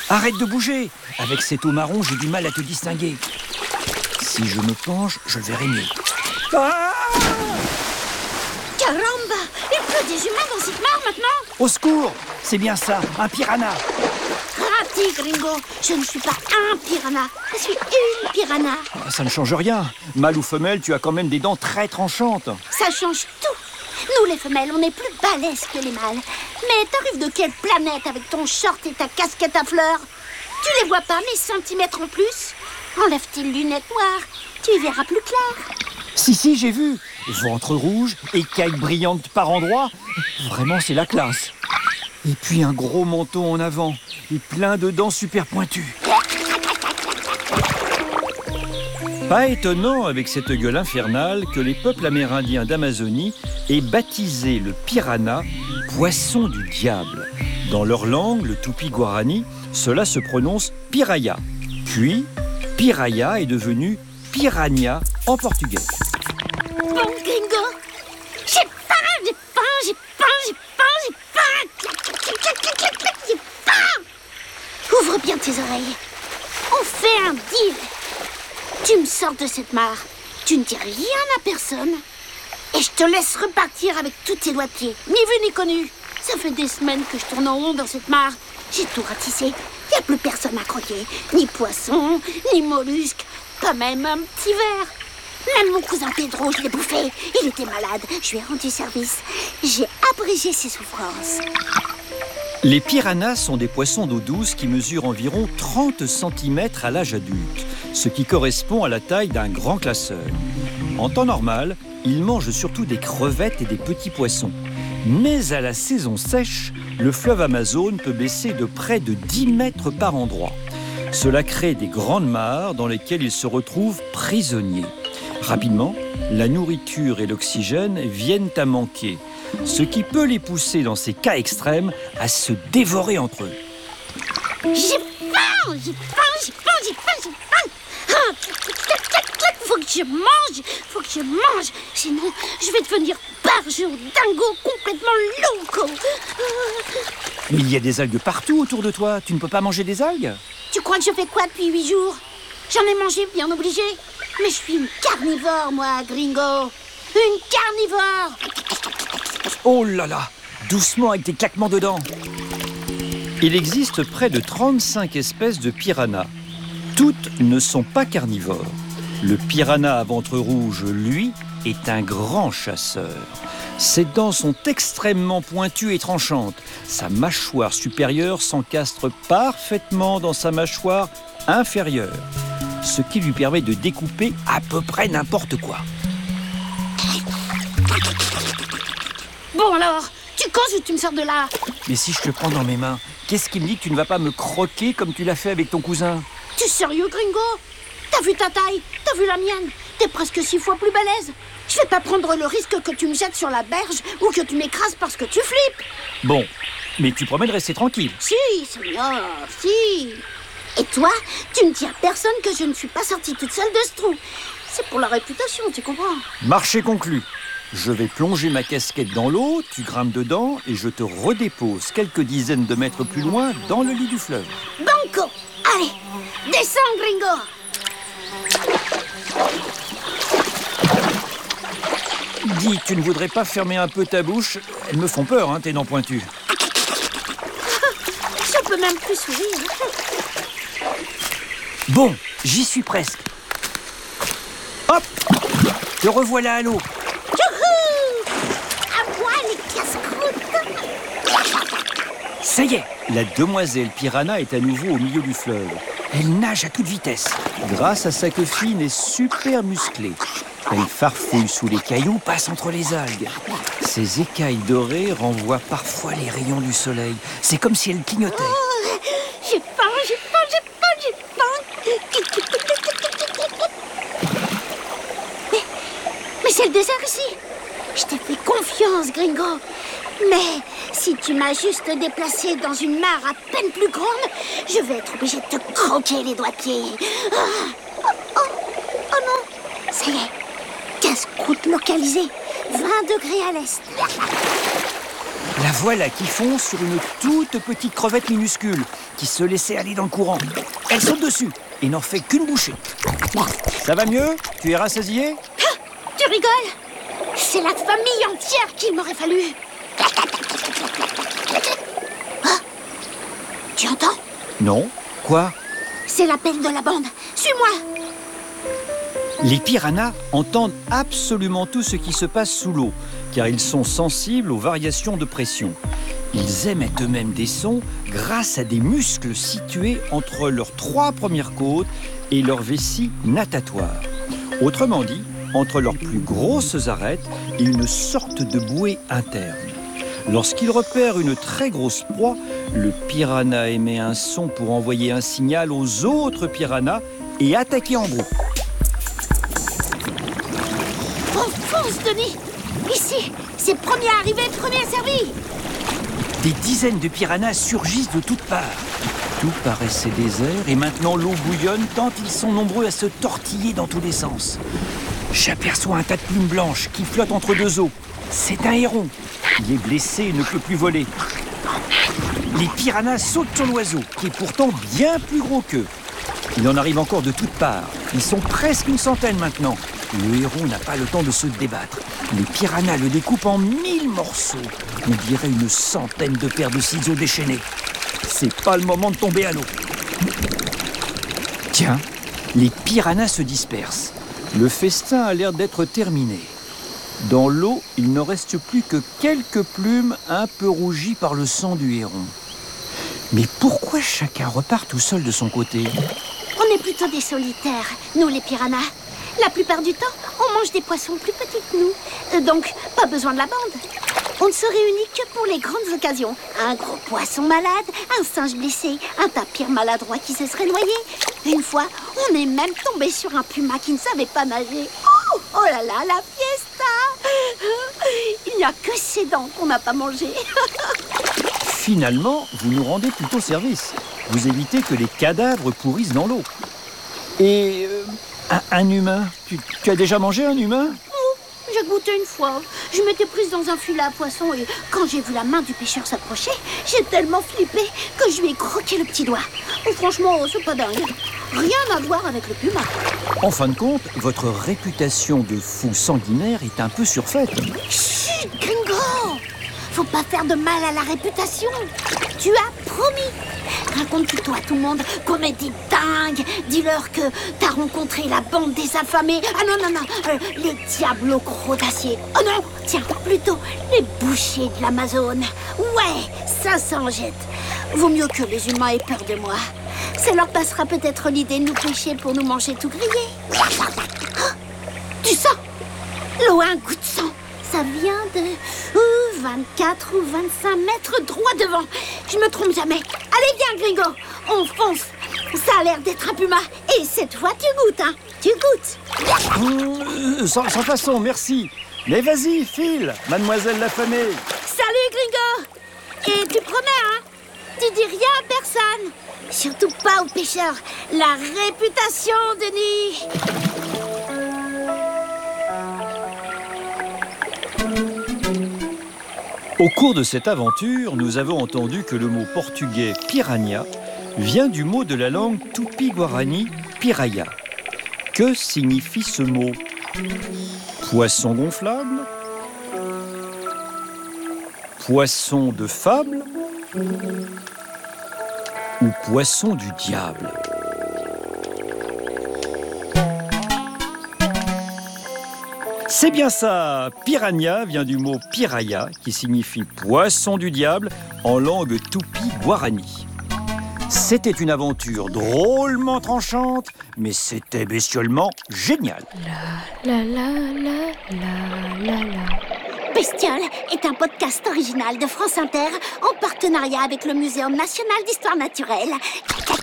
Arrête de bouger. Avec cette eau marron, j'ai du mal à te distinguer. Si je me penche, je le verrai mieux. Ah! Caramba! Il pleut des humains dans cette mare maintenant! Au secours! C'est bien ça, un piranha. Raté, Gringo! Je ne suis pas un piranha, je suis une piranha. Ça ne change rien. Mâle ou femelle, tu as quand même des dents très tranchantes. Ça change tout. Nous, les femelles, on est plus balèzes que les mâles. Mais t'arrives de quelle planète avec ton short et ta casquette à fleurs? Tu les vois pas, mes centimètres en plus? Enlève tes lunettes noires, tu y verras plus clair. Si, j'ai vu. Ventre rouge, écailles brillantes par endroits. Vraiment, c'est la classe. Et puis un gros menton en avant et plein de dents super pointues. Pas étonnant avec cette gueule infernale que les peuples amérindiens d'Amazonie aient baptisé le piranha poisson du diable. Dans leur langue, le tupi-guarani, cela se prononce piraya. Puis, piraya est devenu piranha en portugais. Bon, Gringo, j'ai faim. Ouvre bien tes oreilles. On fait un deal. Tu me sors de cette mare, tu ne dis rien à personne, et je te laisse repartir avec tous tes doigts de pied, ni vu ni connu. Ça fait des semaines que je tourne en rond dans cette mare. J'ai tout ratissé. Il n'y a plus personne à croquer. Ni poisson, ni mollusque, pas même un petit ver. Même mon cousin Pedro, je l'ai bouffé. Il était malade. Je lui ai rendu service. J'ai abrégé ses souffrances. Les piranhas sont des poissons d'eau douce qui mesurent environ 30 cm à l'âge adulte, ce qui correspond à la taille d'un grand classeur. En temps normal, ils mangent surtout des crevettes et des petits poissons. Mais à la saison sèche, le fleuve Amazone peut baisser de près de 10 mètres par endroit. Cela crée des grandes mares dans lesquelles ils se retrouvent prisonniers. Rapidement, la nourriture et l'oxygène viennent à manquer, ce qui peut les pousser dans ces cas extrêmes à se dévorer entre eux. J'ai faim. Faut que je mange, sinon je vais devenir barge ou dingo complètement loco. Mais il y a des algues partout autour de toi, tu ne peux pas manger des algues? Tu crois que je fais quoi depuis 8 jours? J'en ai mangé, bien obligé. Mais je suis une carnivore, moi, Gringo. Une carnivore. Oh là là, doucement avec tes claquements de dents. Il existe près de 35 espèces de piranhas. Toutes ne sont pas carnivores. Le piranha à ventre rouge, lui, est un grand chasseur. Ses dents sont extrêmement pointues et tranchantes. Sa mâchoire supérieure s'encastre parfaitement dans sa mâchoire inférieure, ce qui lui permet de découper à peu près n'importe quoi. Bon alors, tu causes ou tu me sors de là? Mais si je te prends dans mes mains, qu'est-ce qui me dit que tu ne vas pas me croquer comme tu l'as fait avec ton cousin? Tu es sérieux, Gringo? T'as vu ta taille? T'as vu la mienne? T'es presque 6 fois plus balèze. Je vais pas prendre le risque que tu me jettes sur la berge ou que tu m'écrases parce que tu flippes. Bon, mais tu promets de rester tranquille? Si, Seigneur, si. Et toi, tu ne dis à personne que je ne suis pas sortie toute seule de ce trou. C'est pour la réputation, tu comprends? Marché conclu. Je vais plonger ma casquette dans l'eau, tu grimpes dedans et je te redépose quelques dizaines de mètres plus loin dans le lit du fleuve. Banco! Allez, descends, Gringo! Dis, tu ne voudrais pas fermer un peu ta bouche? Elles me font peur, hein, tes dents pointues. Je peux même plus sourire. Bon, j'y suis presque. Hop! Te revoilà à l'eau. Youhou! À moi, les casse-croûtes! Ça y est, la demoiselle piranha est à nouveau au milieu du fleuve. Elle nage à toute vitesse, grâce à sa queue fine et super musclée. Elle farfouille sous les cailloux, passe entre les algues. Ses écailles dorées renvoient parfois les rayons du soleil. C'est comme si elle clignotait. Oh, j'ai faim. Mais c'est le désert ici. Je t'ai fait confiance, Gringo. Mais si tu m'as juste déplacé dans une mare à peine plus grande, je vais être obligée de te croquer les doigts de pied. Oh non, ça y est. Casse-croûte localisée, 20 degrés à l'est. La voilà qui fonce sur une toute petite crevette minuscule qui se laissait aller dans le courant. Elle saute dessus et n'en fait qu'une bouchée. Ça va mieux? Tu es rassasié? Ah, tu rigoles? C'est la famille entière qu'il m'aurait fallu. Ah, tu entends? Non. Quoi? C'est l'appel de la bande. Suis-moi. Les piranhas entendent absolument tout ce qui se passe sous l'eau, car ils sont sensibles aux variations de pression. Ils émettent eux-mêmes des sons grâce à des muscles situés entre leurs 3 premières côtes et leur vessie natatoire. Autrement dit, entre leurs plus grosses arêtes et une sorte de bouée interne. Lorsqu'il repère une très grosse proie, le piranha émet un son pour envoyer un signal aux autres piranhas et attaquer en groupe. On fonce, Denis. Ici, c'est premier arrivé, premier servi. Des dizaines de piranhas surgissent de toutes parts. Tout paraissait désert et maintenant l'eau bouillonne tant ils sont nombreux à se tortiller dans tous les sens. J'aperçois un tas de plumes blanches qui flottent entre 2 eaux. C'est un héron. Il est blessé et ne peut plus voler. Les piranhas sautent sur l'oiseau, qui est pourtant bien plus gros qu'eux. Il en arrive encore de toutes parts. Ils sont presque une centaine maintenant. Le héron n'a pas le temps de se débattre. Les piranhas le découpent en 1000 morceaux. On dirait une centaine de paires de ciseaux déchaînés. C'est pas le moment de tomber à l'eau. Tiens, les piranhas se dispersent. Le festin a l'air d'être terminé. Dans l'eau, il ne reste plus que quelques plumes un peu rougies par le sang du héron. Mais pourquoi chacun repart tout seul de son côté? On est plutôt des solitaires, nous les piranhas. La plupart du temps, on mange des poissons plus petits que nous. Donc, pas besoin de la bande. On ne se réunit que pour les grandes occasions. Un gros poisson malade, un singe blessé, un tapir maladroit qui se serait noyé. Une fois, on est même tombé sur un puma qui ne savait pas nager. Oh, oh là là, la fiesta! Il n'y a que ses dents qu'on n'a pas mangées. Finalement, vous nous rendez plutôt service. Vous évitez que les cadavres pourrissent dans l'eau. Et un humain, tu as déjà mangé un humain? J'ai goûté une fois. Je m'étais prise dans un filet à poisson et quand j'ai vu la main du pêcheur s'approcher, j'ai tellement flippé que je lui ai croqué le petit doigt. Franchement, c'est pas dingue. Rien à voir avec le puma. En fin de compte, votre réputation de fou sanguinaire est un peu surfaite. Chut, Gringo! Faut pas faire de mal à la réputation. Tu as promis. Raconte plutôt à tout le monde qu'on est des dingues. Dis-leur que t'as rencontré la bande des affamés. Ah non, les diables au croc d'acier. Oh non, tiens, plutôt les bouchers de l'Amazone. Ouais, ça s'en jette. Vaut mieux que les humains aient peur de moi. Ça leur passera peut-être l'idée de nous pêcher pour nous manger tout grillé. Oh, du sang! L'eau a un goût de sang. Ça vient de 24 ou 25 mètres droit devant. Je me trompe jamais. Allez, viens, Gringo. On fonce. Ça a l'air d'être un puma. Et cette fois, tu goûtes, hein. Tu goûtes. Sans façon, merci. Mais vas-y, file, mademoiselle l'affamée. Salut, Gringo. Et tu promets, hein? Tu dis rien à personne. Surtout pas aux pêcheurs. La réputation, Denis. Au cours de cette aventure, nous avons entendu que le mot portugais piranha vient du mot de la langue tupi-guarani piraya. Que signifie ce mot? Poisson gonflable? Poisson de fable? Ou poisson du diable? C'est bien ça, piranha vient du mot piraya, qui signifie poisson du diable en langue tupi-guarani. C'était une aventure drôlement tranchante, mais c'était bestiolement génial. Bestiole est un podcast original de France Inter en partenariat avec le Muséum national d'histoire naturelle.